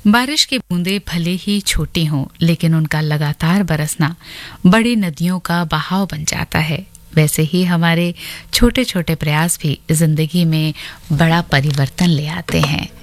बारिश की बूंदें भले ही छोटी हों, लेकिन उनका लगातार बरसना बड़ी नदियों का बहाव बन जाता है। वैसे ही हमारे छोटे छोटे प्रयास भी जिंदगी में बड़ा परिवर्तन ले आते हैं।